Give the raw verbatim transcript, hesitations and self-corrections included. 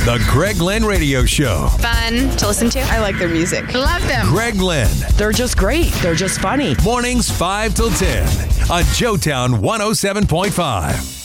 The Greg Lynn Radio Show. Fun to listen to. I like their music. Love them. Greg Lynn. They're just great. They're just funny. Mornings five till ten on Joetown one oh seven point five.